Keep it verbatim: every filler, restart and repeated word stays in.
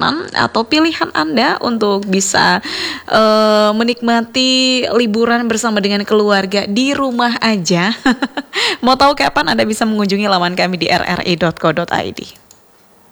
kesempatan atau pilihan Anda untuk bisa uh, menikmati liburan bersama dengan keluarga di rumah aja. Mau tahu kapan Anda bisa mengunjungi laman kami di r r i dot co dot i d.